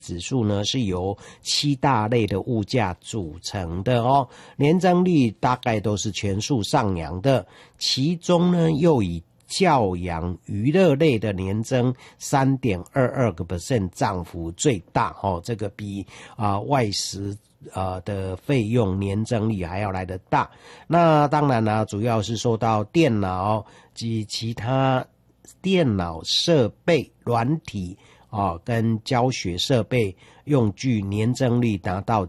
指数呢是由7大类的物价组成的哦，年增率大概都是全数上扬的，其中呢又以教养娱乐类的年增 3.22% 涨幅最大哦，这个比外食的费用年增率还要来得大。那当然啦，主要是受到电脑及其他电脑设备软体跟教学设备用具年增率达到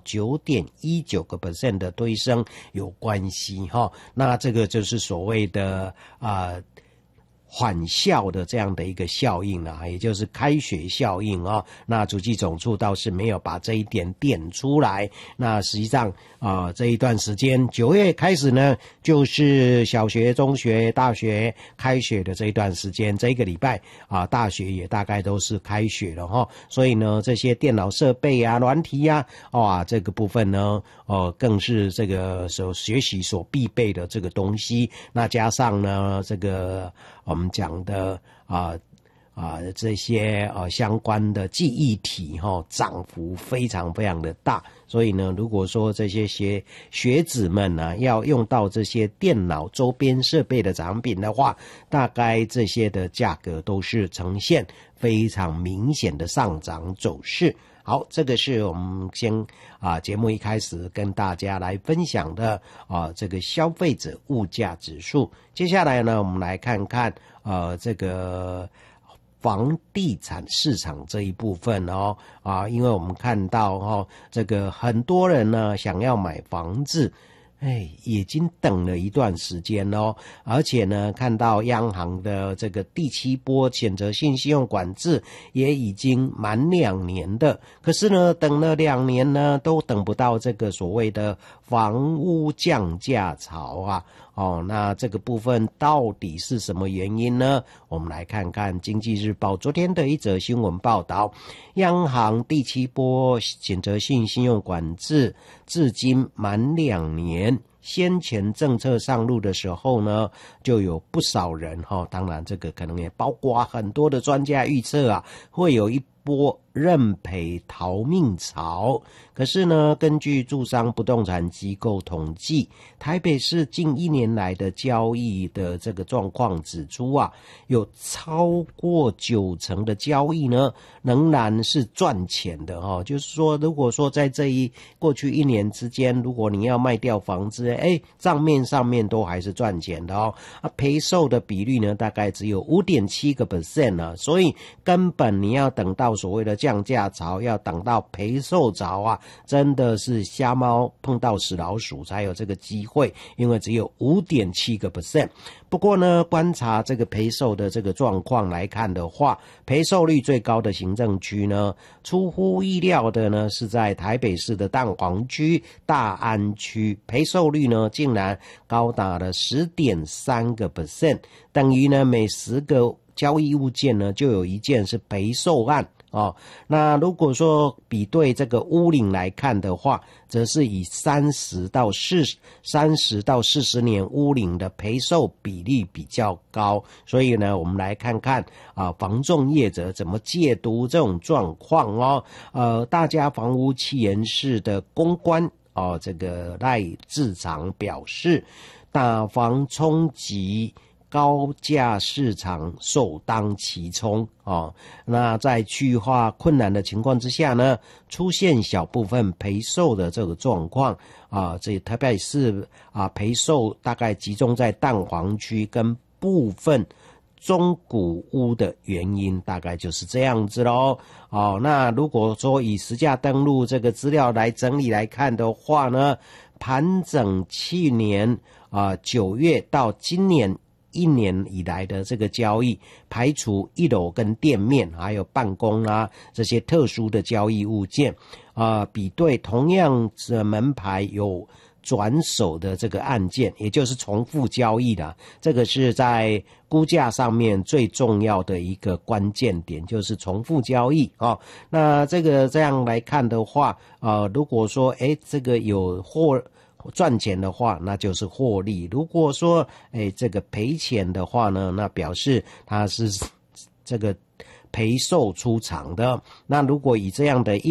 9.19% 的推升有关系那这个就是所谓的返校的这样的一个效应也就是开学效应那主计总处倒是没有把这一点点出来。那实际上这一段时间9月开始呢，就是小学、中学、大学开学的这一段时间，这一个礼拜大学也大概都是开学了所以呢，这些电脑设备软体这个部分呢更是这个学习所必备的这个东西。那加上呢这个我们讲的这些相关的记忆体涨幅非常非常的大，所以呢，如果说这些学子们要用到这些电脑周边设备的产品的话，大概这些的价格都是呈现非常明显的上涨走势。好，这个是我们先节目一开始跟大家来分享的这个消费者物价指数。接下来呢，我们来看看这个房地产市场这一部分因为我们看到这个很多人呢想要买房子，已经等了一段时间而且呢，看到央行的这个第7波选择性信用管制也已经满2年的，可是呢，等了2年呢，都等不到这个所谓的房屋降价潮那这个部分到底是什么原因呢？我们来看看经济日报昨天的一则新闻报道，央行第7波选择性信用管制至今满2年，先前政策上路的时候呢，就有不少人当然这个可能也包括很多的专家预测会有一波认赔逃命潮。可是呢，根据住商不动产机构统计，台北市近1年来的交易的这个状况指出有超过90%的交易呢仍然是赚钱的就是说，如果说在过去1年之间，如果你要卖掉房子账面上面都还是赚钱的赔售的比率呢大概只有 5.7% 所以根本你要等到所谓的降价潮，要等到赔售潮真的是瞎猫碰到死老鼠才有这个机会，因为只有 5.7%。 不过呢，观察这个赔售的这个状况来看的话，赔售率最高的行政区呢，出乎意料的呢是在台北市的蛋黄区、大安区，赔售率呢竟然高达了 10.3%， 等于呢每10个交易物件呢就有1件是赔售案那如果说比对这个屋龄来看的话，则是以30到40年屋龄的赔售比例比较高。所以呢，我们来看看房仲业者怎么解读这种状况大家房屋企研室的公关这个赖志长表示，打房冲击高价市场首当其冲那在区域化困难的情况之下呢，出现小部分赔售的这个状况这特别是赔售大概集中在蛋黄区跟部分中古屋的原因，大概就是这样子咯那如果说以实价登录这个资料来整理来看的话呢，盘整去年9月到今年1年以来的这个交易，排除1楼跟店面还有办公这些特殊的交易物件比对同样的门牌有转手的这个案件，也就是重复交易的，这个是在估价上面最重要的一个关键点，就是重复交易那这样来看的话如果说这个有赚钱的话，那就是获利；如果说这个赔钱的话呢，那表示它是这个陪售出场的。那如果以这样的